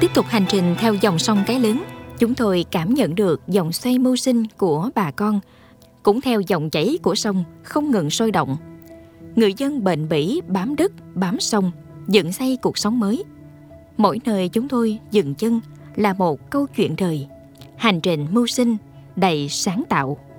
Tiếp tục hành trình theo dòng sông Cái Lớn, chúng tôi cảm nhận được dòng xoay mưu sinh của bà con, cũng theo dòng chảy của sông không ngừng sôi động. Người dân bền bỉ bám đất, bám sông, dựng xây cuộc sống mới. Mỗi nơi chúng tôi dừng chân là một câu chuyện đời, hành trình mưu sinh đầy sáng tạo.